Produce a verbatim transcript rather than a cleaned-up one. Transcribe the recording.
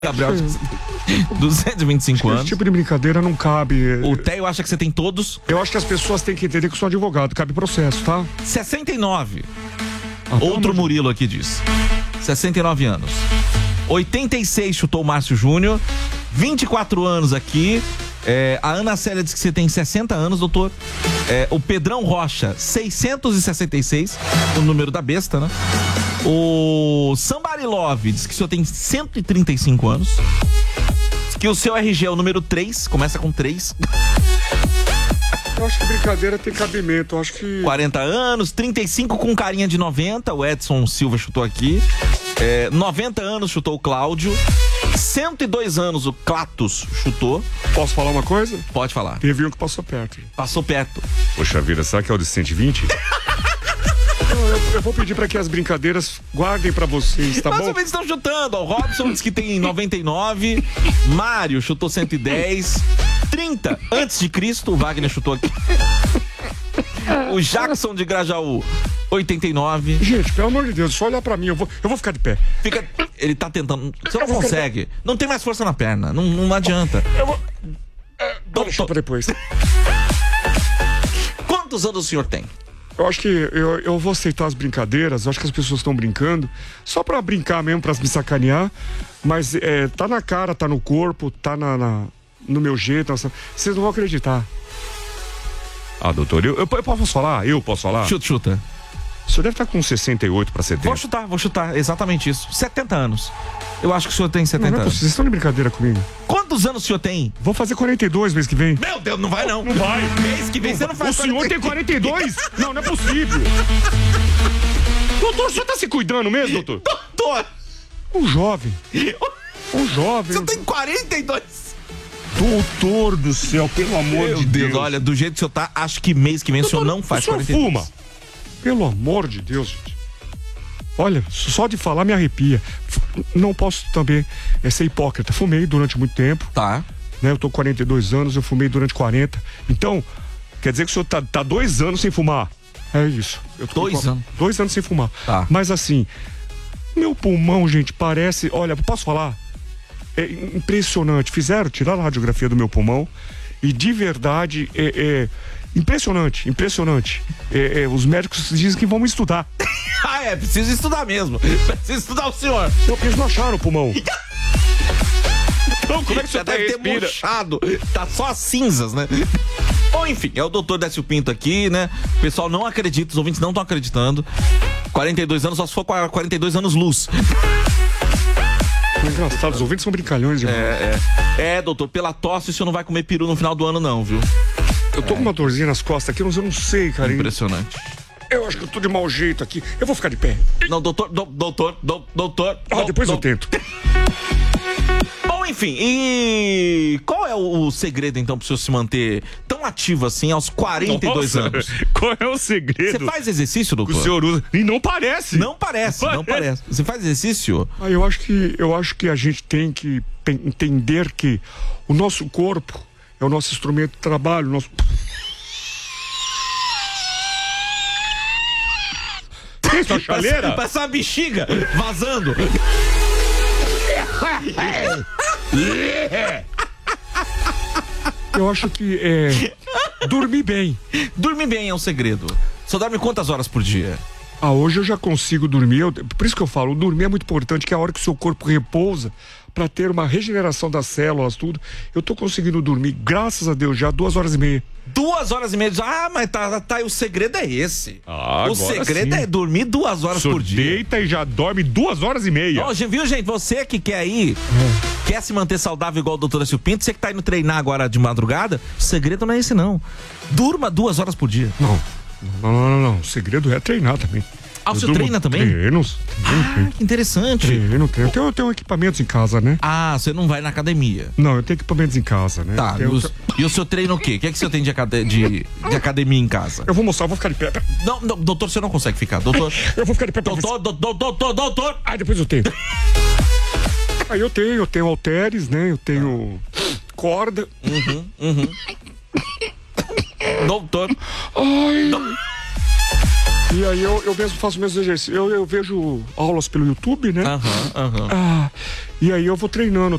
Gabriel, duzentos e vinte e cinco anos. Esse tipo de brincadeira não cabe. O Theo acha que você tem todos. Eu acho que as pessoas têm que entender que eu sou advogado, cabe processo, tá? sessenta e nove. Ah, Outro Murilo aqui diz. sessenta e nove anos. oitenta e seis chutou o Márcio Júnior. vinte e quatro anos aqui. É, a Ana Célia diz que você tem sessenta anos, doutor. É, o Pedrão Rocha, seiscentos e sessenta e seis. O número da besta, né? O Somebody Love diz que o senhor tem cento e trinta e cinco anos. Diz que o seu R G é o número três, começa com três. Eu acho que brincadeira tem cabimento, eu acho que... quarenta anos, trinta e cinco com carinha de noventa, o Edson Silva chutou aqui. É, noventa anos chutou o Cláudio. cento e dois anos o Clatus chutou. Posso falar uma coisa? Pode falar. Teve um que passou perto. Passou perto. Poxa vida, será que é o de cento e vinte? Não, eu, eu vou pedir pra que as brincadeiras guardem pra vocês, tá Mas bom? vocês estão chutando. O Robson diz que tem noventa e nove. Mário chutou cento e dez. trinta antes de Cristo. O Wagner chutou aqui. O Jackson de Grajaú, oitenta e nove. Gente, pelo amor de Deus, só olhar pra mim, eu vou, eu vou ficar de pé. Fica, ele tá tentando. Você não consegue. Não tem mais força na perna. Não, não adianta. Eu vou... É, deixa pra depois. Quantos anos o senhor tem? Eu acho que eu, eu vou aceitar as brincadeiras, eu acho que as pessoas estão brincando, só pra brincar mesmo, pra me sacanear, mas é, tá na cara, tá no corpo, tá na, na, no meu jeito, nossa, vocês não vão acreditar. Ah, doutor, eu, eu, eu posso falar? Eu posso falar? Chuta, chuta. O senhor deve estar com sessenta e oito pra setenta. Vou chutar, vou chutar, exatamente isso. setenta anos. Eu acho que o senhor tem setenta não, não é anos. Vocês estão de brincadeira comigo? Quantos anos o senhor tem? Vou fazer quarenta e dois mês que vem. Meu Deus, não vai não. Não vai. Mês que vem você não faz. O senhor tem quarenta e dois? Não, não é possível. Doutor, o senhor tá se cuidando mesmo, doutor? Doutor! Um jovem. Um jovem. Você tem quarenta e dois. Doutor do céu, pelo amor Meu de Deus. Deus, olha, do jeito que o senhor tá, acho que mês que vem doutor, o senhor não faz o senhor quarenta e dois. Fuma. Pelo amor de Deus, gente. Olha, só de falar me arrepia. Não posso também é, ser hipócrita. Fumei durante muito tempo. Tá. Né, eu tô com quarenta e dois anos, eu fumei durante quarenta. Então, quer dizer que o senhor tá, tá dois anos sem fumar? É isso. Eu tô dois com, anos? Dois anos sem fumar. Tá. Mas assim, meu pulmão, gente, parece... Olha, posso falar? É impressionante. Fizeram, tiraram a radiografia do meu pulmão e de verdade é... é impressionante, impressionante. É, é, os médicos dizem que vão me estudar. Ah, é, preciso estudar mesmo. Preciso estudar o senhor. Não, porque eles não acharam o pulmão. Então, como é que você deve ter murchado? Tá só as cinzas, né? Bom, enfim, é o doutor Décio Pinto aqui, né? O pessoal não acredita, os ouvintes não estão acreditando. quarenta e dois anos, só se for quarenta e dois anos luz. É engraçado, os ouvintes são brincalhões demais. É, é. É, doutor, pela tosse o senhor não vai comer peru no final do ano não, viu? Eu tô é. com uma dorzinha nas costas aqui, mas eu não sei, cara. Impressionante. Eu acho que eu tô de mau jeito aqui. Eu vou ficar de pé. Não, doutor, do, doutor, do, doutor... Ah, do, depois do... eu tento. Bom, enfim, e qual é o, o segredo, então, pro senhor se manter tão ativo assim aos quarenta e dois Nossa, anos? Qual é o segredo? Você faz exercício, doutor? O senhor usa... E não parece. Não parece, não, não parece. Você faz exercício? Ah, eu acho que, eu acho que a gente tem que entender que o nosso corpo é o nosso instrumento de trabalho, o nosso... Isso, a chaleira? Parece uma bexiga vazando. Eu acho que é dormir bem. Dormir bem é um segredo. Só dorme quantas horas por dia? Ah, hoje eu já consigo dormir. Eu, por isso que eu falo, dormir é muito importante, que é a hora que o seu corpo repousa para ter uma regeneração das células, tudo. Eu tô conseguindo dormir, graças a Deus, já duas horas e meia. Duas horas e meia. Ah, mas tá, tá, o segredo é esse. Ah, o segredo sim. é dormir duas horas por dia. Deita e já dorme duas horas e meia. Ó, viu, gente? Você que quer ir, é. quer se manter saudável igual o doutor Décio Pinto, você que tá indo treinar agora de madrugada, o segredo não é esse, não. Durma duas horas por dia. Não. Não, não, não, não. O segredo é treinar também. Ah, você treina também? Treinos. Ah, que interessante. Treino, treino. Eu tenho, eu tenho equipamentos em casa, né? Ah, você não vai na academia? Não, eu tenho equipamentos em casa, né? Tá, tenho... e, o, e o seu treino o quê? O que é que você tem de, acad... de, de academia em casa? Eu vou mostrar, eu vou ficar de pé. Não, não, doutor, você não consegue ficar. Doutor. Eu vou ficar de pé. Doutor, doutor, doutor, doutor. Ah, depois eu tenho. Aí eu tenho, eu tenho halteres, né? Eu tenho corda. Uhum, uhum. Doutor. Ai. Do... E aí eu, eu mesmo faço meus exercícios. Eu, eu vejo aulas pelo YouTube, né? Aham, aham. Ah, e aí eu vou treinando.